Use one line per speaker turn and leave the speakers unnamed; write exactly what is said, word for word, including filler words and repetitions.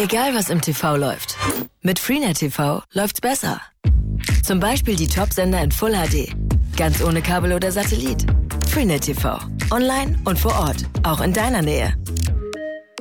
Egal was im T V läuft. Mit Freenet T V läuft's besser. Zum Beispiel die Top-Sender in Full H D. Ganz ohne Kabel oder Satellit. Freenet T V. Online und vor Ort. Auch in deiner Nähe.